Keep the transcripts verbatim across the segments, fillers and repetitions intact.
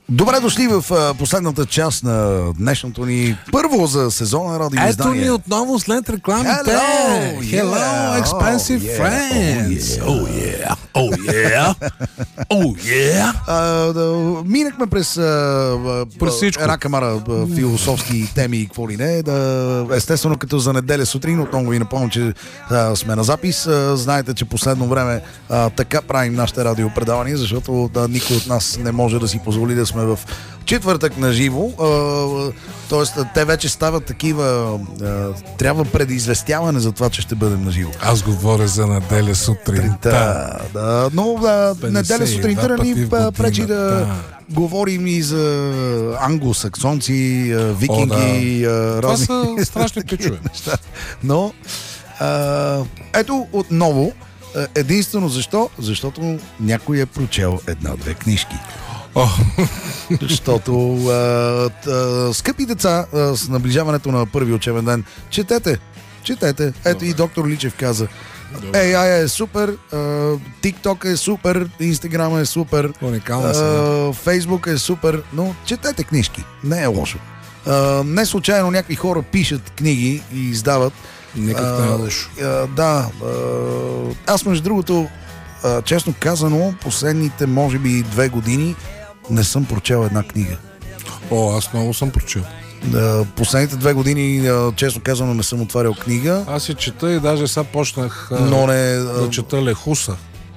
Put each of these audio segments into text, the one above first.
Добре дошли в а, последната част на днешното ни първо за сезона радиоиздание. Ето ни отново след рекламите. Hello, Hello, yeah, expensive oh, yeah, friends. oh, yeah, oh yeah, oh yeah. А, да, минахме през, а, През всичко. една камара а, философски теми и какво ли не. Да, естествено, като за неделя сутрин, отново ви напомням, че а, сме на запис. А, знаете, че последно време а, така правим нашите радиопредавания, защото да, никой от нас не може да си позволи да сме в четвъртък на живо. Тоест, те вече стават такива. А, трябва предизвестяване за това, че ще бъдем на живо. Аз говоря за неделя сутринта. Да, да, но да, неделя сутринта ни пречи да говорим и за англосаксонци, викинги. О, да. разни... Това са страшни пичове. Но а, ето отново единствено защо? Защото някой е прочел една-две книжки. Oh. Защото а, а, скъпи деца, а, с наближаването на първи учебен ден, четете, четете. Ето и доктор Личев каза. Ей ай е супер, TikTok е супер, Instagram е супер, Facebook е супер, но четете книжки, не е лошо. А, не случайно някакви хора пишат книги и издават. Никак не е лошо. А, да, а, аз между другото, а, честно казано, последните може би две години не съм прочел една книга. О, аз много съм прочел. Да, последните две години, честно казано, не съм отварял книга. Аз си чета и даже сега почнах но не, да чета Лехуса.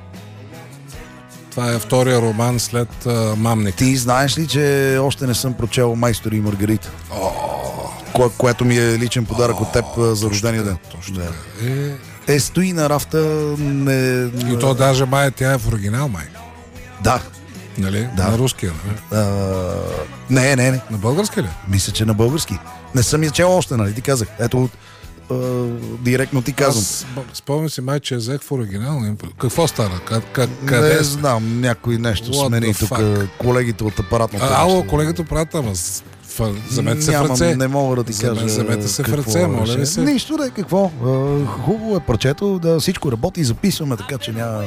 Това е втория роман след uh, Мамник. Ти знаеш ли, че още не съм прочел Майстори и Маргарита? Ко- което ми е личен подарък О, от теб за рождения ден. Точно да. Е... е, стои на рафта. Не... И то даже май, тя е в оригинал, май. Да. Нали? Да. На руския, нали? А, не, не, не. На български ли? Мисля, че на български. Не съм я чел още, нали? Ти казах. Ето, а, директно ти казвам. Аз спомням си, май, че е взех в оригинал. Какво стана? Къде, къде не знам, някой нещо What смени тук. Колегите от апаратната. А, ало, колегата прата, ама замете се в ръце. Не мога да ти кажа. Замете се в ръце, моля ли се? Нищо, да, какво? Хубаво е парчето, да всичко работи и записваме, така че няма...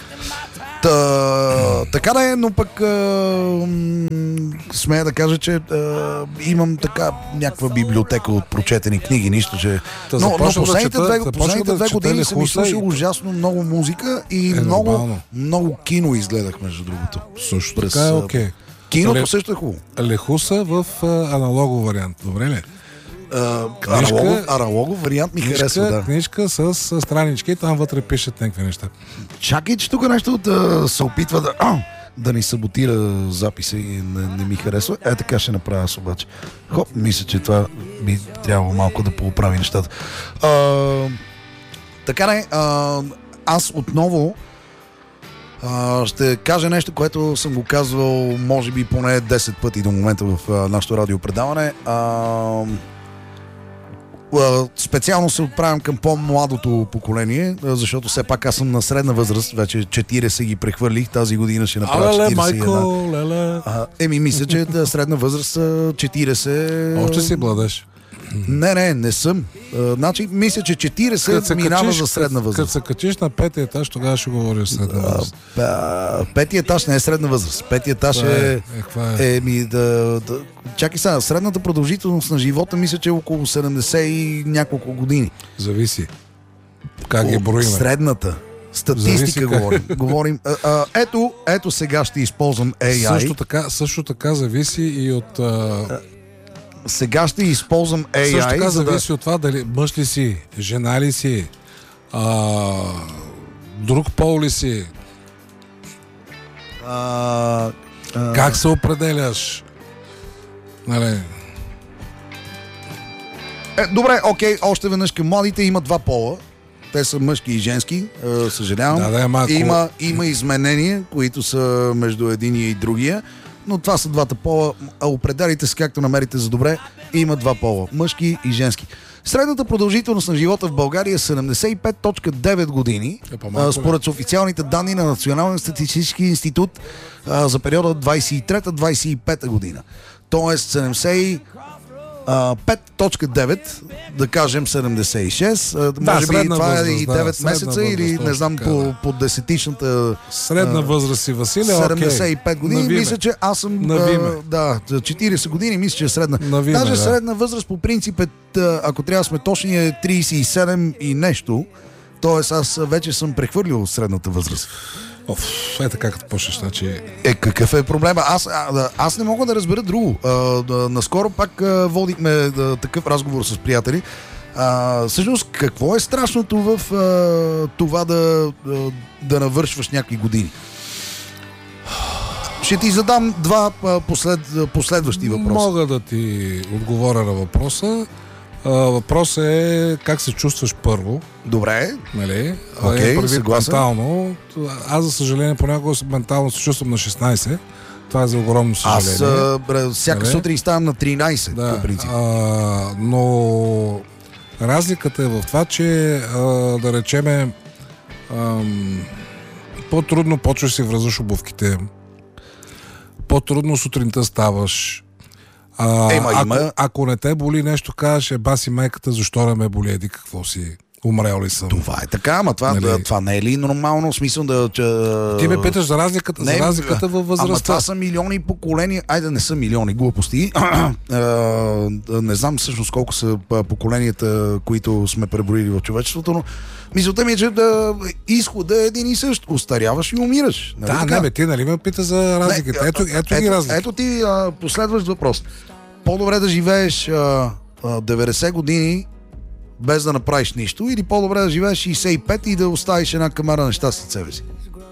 Та, така да е, но пък а, смея да кажа, че а, имам така някаква библиотека от прочетени книги, нищо, че... Та но, но последните да две, чета, последните да две години съм изслушал и... ужасно много музика и е, много, нормално. много кино изгледах, между другото. Също През, така е окей. Okay. Киното Ле... също е хубаво. Лехуса в а, аналогов вариант, добре ли? Uh, аналогов, аналогов вариант ми книжка, харесва, да. Книжка с, с странички и там вътре пишат някакви неща. Чакай, че тук нещо да се опитва да, а, да ни саботира записа и не, не ми харесва. Е, така ще направя аз обаче. Хоп, мисля, че това би трябвало малко да поуправи нещата. А, така не, а, аз отново а, ще кажа нещо, което съм го казвал може би поне десет пъти до момента в а, нашото радиопредаване. А, специално се отправям към по-младото поколение, защото все пак аз съм на средна възраст, вече четирийсет ги прехвърлих, тази година ще направя четирийсет и една. Майко, леле. А, еми, мисля, че да, средна възраст четирийсет. Още си младеж. Не, не, не съм. А, значи, мисля, че четирийсет минава качиш, за средна възраст. Като се качиш на петия етаж, тогава ще говориш средна възраст. Петия етаж не е средна възраст. Петия етаж е... е, е, е ми, да, да, чакай сега, средната продължителност на живота мисля, че е около седемдесет и няколко години. Зависи. Как ги броим? Средната. Статистика говорим. говорим а, а, ето, ето сега ще използвам ей ай. Също така, също така зависи и от... А... Сега ще използвам ей ай. Също така за зависи да... от това дали мъж ли си, жена ли си, а... друг пол ли си, а, а... как се определяш. Нали... Е, добре, окей, още веднъж към младите има два пола. Те са мъжки и женски, е, съжалявам. Да, да, е малко... има, има изменения, които са между единия и другия, но това са двата пола. Определите се както намерите за добре. Има два пола, мъжки и женски. Средната продължителност на живота в България е седемдесет и пет цяло и девет години, е, според официалните данни на Националния статистически институт а, за периода двайсет и трета - двайсет и пета година. Тоест седемдесет А, пет точка девет, да кажем седемдесет и шест, а, Да, може би средна това възраст, е и да, девет средна месеца възраст, или не точно знам така, по, да. по десетичната Средна възраст си, Василе, седемдесет и пет окей. години. Навиме. Мисля, че аз съм Навиме. а, да, за четирийсет години, мисля, че е средна. Навиме, Даже да. средна възраст по принцип е, т- ако трябва да сме точни, е трийсет и седем и нещо. Тоест аз вече съм прехвърлил средната възраст. Оф, е така като почнеш, значи... Е, какъв е проблема? Аз, а, аз не мога да разбера друго. А, да, наскоро пак а, водихме да, такъв разговор с приятели. А, всъщност, какво е страшното в а, това да, да, да навършваш някакви години? Ще ти задам два а, послед, последващи въпроса. Мога да ти отговоря на въпроса. А, въпросът е как се чувстваш първо. Добре. Нали? Окей, Е, предвид съгласен. ментално. Аз, за съжаление, понякога ментално се чувствам на шестнайсет. Това е за огромно Аз съжаление. а, бре, всяка Нали? сутрин ставам на тринайсет, Да, по принцип. а, но разликата е в това, че а, да речеме ам, по-трудно почваш си връзваш обувките, по-трудно сутринта ставаш. А, Ема, ако, има- ако не те боли нещо, кажеш, е баси майката, защо не ме боли, еди какво си, умрял ли съм. Това е така, ама това, Нали? да, това не е ли нормално, в смисъл да... Че, Ти ме питаш за разликата, Не, за разликата във Ама възрастта. това са милиони поколения. Айде, не са милиони, глупости. А, не знам всъщност колко са а, поколенията, които сме преброили в човечеството, но мисълта ми е, че да, изходът е един и същ. Остаряваш и умираш. Нали Да, така? не, бе, ти нали ме пита за разликата. Не, Ето, а, ето ги разлики. Ето ти а, последващ въпрос. По-добре да живееш а, а, деветдесет години без да направиш нищо, или по-добре да живееш шейсет и пет и да оставиш една камара неща след себе си?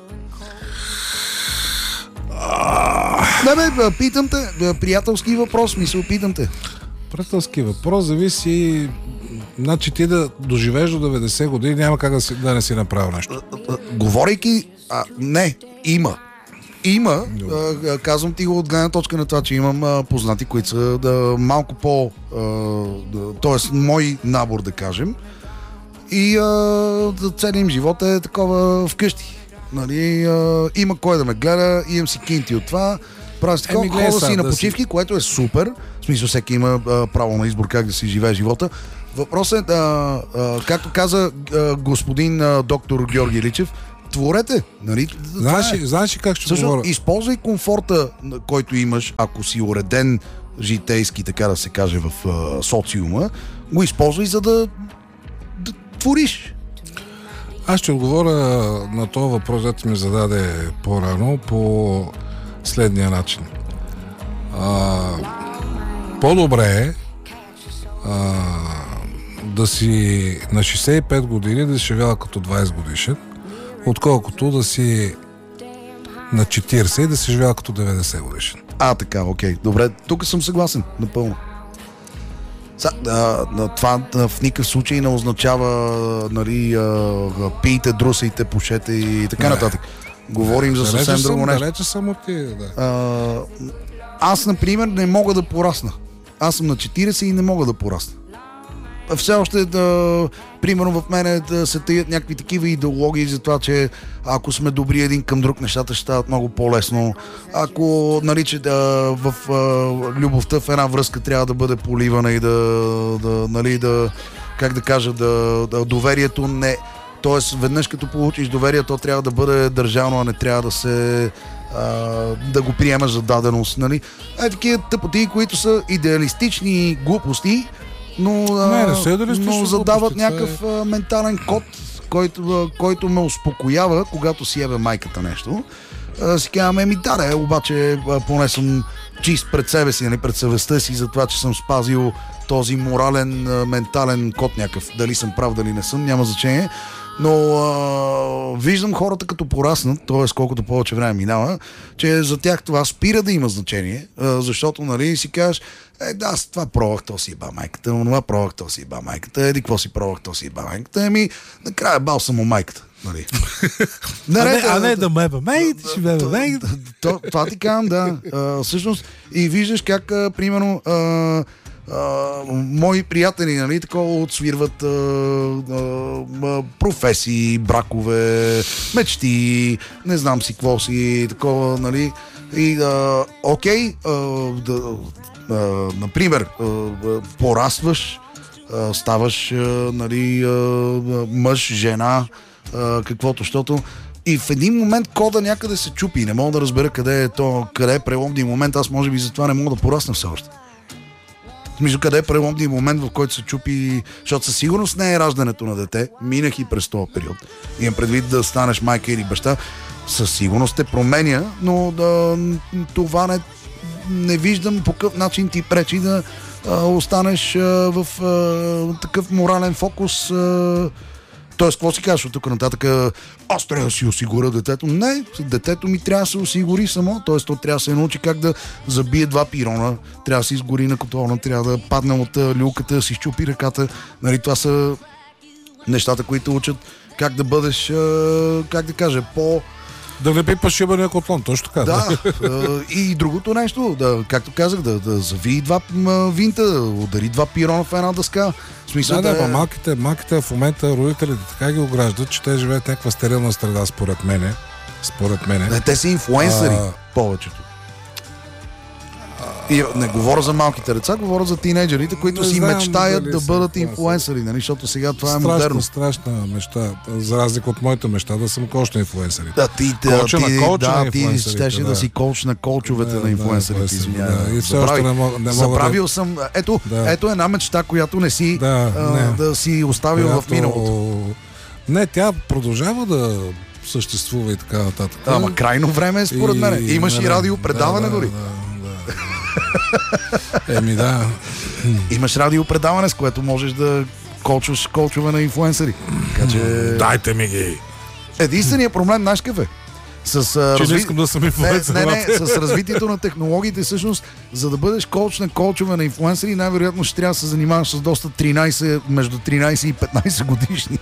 Не бе, бе, питам те, бе, приятелски въпрос, мисъл, питам те. Приятелски въпрос зависи. Значи ти да доживееш до деветдесет години, няма как да, си, да не си направил нещо. Говорейки, а, не, има. Има, а, казвам ти го от гледна точка на това, че имам а, познати, които са да, малко по... А, да, тоест, мой набор, да кажем. И а, да, целият им живот е такова вкъщи. Нали, а, има кой да ме гледа, имам си кинти от това. Правя си такова, Еми, гледай хода сега, си на да почивки, си... което е супер. В смисъл, всеки има а, право на избор как да си живее живота. Въпросът е, а, а, както каза а, господин а, доктор Георги Личев, творете, нали? Знаеш, Това е. знаеш ли как ще Също, говоря? използвай комфорта, на който имаш, ако си уреден житейски, така да се каже, в а, социума, го използвай, за да, да твориш. Аз ще отговоря на този въпрос, който ми зададе по-рано, по следния начин. А, по-добре е а, да си на шейсет и пет години да си живяла като двайсет годишен, отколкото да си на четирийсет и да си живяла като деветдесет годишен. А, така, окей. Добре, тук съм съгласен, напълно. Са, а, а, това а, в никакъв случай не означава, нали, а, пийте, друсайте, пушете и така Не. нататък. Говорим за съвсем Далече друго съм, нещо. далече съм от ти, да. А, аз, например, не мога да порасна. Аз съм на четирийсет и не мога да порасна. Все още, да, примерно в мене да се таят някакви такива идеологии за това, че ако сме добри един към друг, нещата ще стават много по-лесно. Ако, нали, че да, в а, любовта в една връзка трябва да бъде поливана и да, да, нали, да, как да кажа, да, да доверието не... Тоест, веднъж като получиш доверие, то трябва да бъде държано, а не трябва да се... А, да го приемаш за даденост, нали? Е, такива тъпоти, които са идеалистични глупости, но, а, Не, не са идеалистични но задават глупости, това някакъв а, ментален код, който, а, който ме успокоява, когато си ебе майката нещо. А, си казвам, еми да, да, обаче а, поне съм чист пред себе си, нали, пред съвестта си, за това, че съм спазил този морален, а, ментален код някакъв. Дали съм прав, дали не съм, няма значение. Но а, виждам хората като пораснат, т.е. колкото повече време минава, че за тях това спира да има значение, а, защото, нали, си кажеш, е, да, аз това пробвах, то си еба майката, онова пробвах, то си еба майката, еди, какво си пробвах, то си еба майката, еми, накрая бал съм у майката, нали. А не, а не да ме еба майката, ще ме еба То- майката. то- Това ти казвам, да. А, всъщност, и виждаш как, а, примерно, а, а, мои приятели, нали, такова отсвирват а, а, а, професии, бракове, мечти, не знам си какво си, такова, нали. И, а, окей, а, да, а, например, а, порастваш, а, ставаш а, нали, а, мъж, жена, а, каквото, защото и в един момент кода някъде се чупи. Не мога да разбера къде е то, къде е преломния момент. Аз може би затова не мога да порасна все още. В смисъл, къде е преломния момент, в който се чупи, защото със сигурност не е раждането на дете. Минах и през този период. Имам предвид да станеш майка или баща. Със сигурност те променя, но да, това не, не виждам по какъв начин ти пречи да а, останеш а, в а, такъв морален фокус. А, Тоест, какво си кажеш от тук нататък? Аз трябва да си осигуря детето. Не, детето ми трябва да се осигури само. Тоест, то трябва да се научи как да забие два пирона. Трябва да се изгори на котона, трябва да падне от люлката, да си щупи ръката. Нали, това са нещата, които учат как да бъдеш, как да кажа, по... Да не пипаш шибания котлон, точно така. Да, и другото нещо, да, както казах, да, да зави два винта, да удари два пирона в една дъска. В смисъл да, да, да, малките, малките в момента родителите така ги ограждат, че те живеят някаква стерилна среда, според мене. Според мене. Не, те са инфлуенсъри, а... повечето. И не говоря за малките деца, говоря за тинейджерите, които не си знам, мечтаят да бъдат инфлуенсъри, инфлуенсъри, нали? Защото сега това страшна, е модерно. Страшна мечта, за разлика от моята мечта, да съм коуч на инфлуенсърите. Да, ти, да, Колча ти, на колча да, на ти инфлуенсърите, щеше да. да си коуч на колчовете Да, на инфлуенсърите. да, Извинявай. да. И все още не мога, не мога Забравил да... съм. Ето, Да. ето една мечта, която не си Да, а, не. да си оставил която... в миналото. Не, тя продължава да съществува и така нататък. Ама крайно време е според И- мен. Имаш да, и радиопредаване да, дори. Да, да. Еми да. Имаш радиопредаване, с което можеш да колчваш колчове на инфлуенсъри. Така че... Дайте ми ги. Единственият проблем, знаеш какъв е? С, а, Че не разви... искам да съм не, инфлуенсър. не, не, с развитието на технологиите, всъщност, за да бъдеш коуч на колчове на инфлуенсъри, най-вероятно ще трябва да се занимаваш с доста тринайсет, между тринайсет и петнайсет годишни.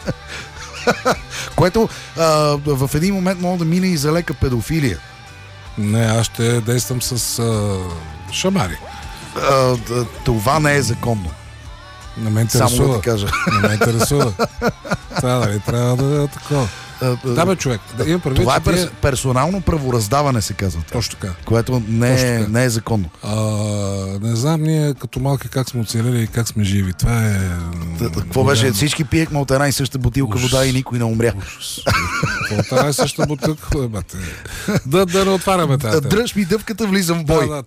Което а, в един момент може да мине и за лека педофилия. Не, аз ще действам с а, шамари. А, да, това не е законно. Не ме Само да интересува. ти кажа. Не ме интересува. Това дали трябва да е такова. А, Да бе, човек, да имам предвид, това е че тия... перс, персонално правораздаване, се казва. Точно така. Което не Точно е, така. не е законно. А, не знам ние като малки как сме оцелели и как сме живи. Това е... Т- Какво беше? голям Всички пиехме от една и съща бутилка ужас. вода и никой не умря. Ужас. Това е същата бутилка, бе, бате. Да, да не отваряме тази тема. Дръж ми дъвката, влизам в бой. Да, да,